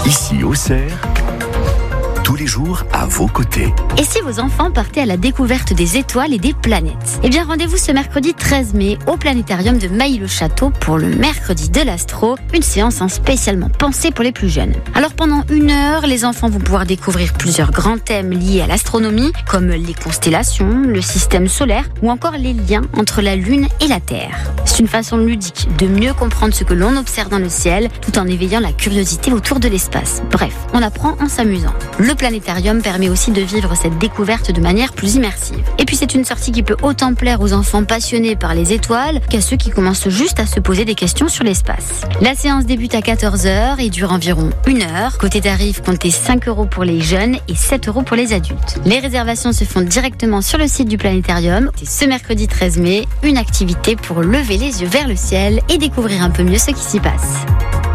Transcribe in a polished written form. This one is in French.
Ici Auxerre, tous les jours à vos côtés. Et si vos enfants partaient à la découverte des étoiles et des planètes ? Eh bien, rendez-vous ce mercredi 13 mai au planétarium de Mailly-le-Château pour le mercredi de l'astro, une séance spécialement pensée pour les plus jeunes. Alors pendant 1 heure, les enfants vont pouvoir découvrir plusieurs grands thèmes liés à l'astronomie, comme les constellations, le système solaire ou encore les liens entre la Lune et la Terre. C'est une façon ludique de mieux comprendre ce que l'on observe dans le ciel, tout en éveillant la curiosité autour de l'espace. Bref, on apprend en s'amusant. Le planétarium permet aussi de vivre cette découverte de manière plus immersive. Et puis c'est une sortie qui peut autant plaire aux enfants passionnés par les étoiles qu'à ceux qui commencent juste à se poser des questions sur l'espace. La séance débute à 14h et dure environ 1 heure. Côté tarif, comptez 5 € pour les jeunes et 7 € pour les adultes. Les réservations se font directement sur le site du planétarium. C'est ce mercredi 13 mai, une activité pour lever les yeux vers le ciel et découvrir un peu mieux ce qui s'y passe.